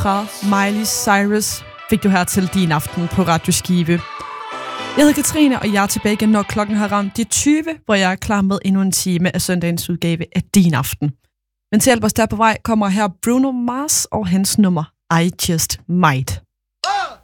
fra Miley Cyrus fik du her til Din Aften på Radio Skive. Jeg hedder Katrine, og jeg er tilbage igen, når klokken har ramt de 20, hvor jeg er klar med endnu en time af søndagens udgave af Din Aften. Men til alt os der på vej kommer her Bruno Mars og hans nummer I Just Might.